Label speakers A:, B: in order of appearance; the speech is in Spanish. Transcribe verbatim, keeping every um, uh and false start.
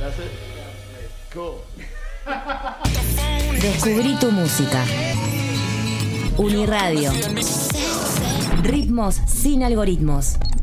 A: Cool.
B: Descubrí tu música. Uniradio. Ritmos sin algoritmos.